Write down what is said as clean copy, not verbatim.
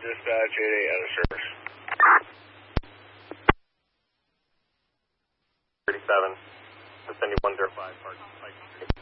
dispatch 88 out of service. 37, descending 105, Pike Street.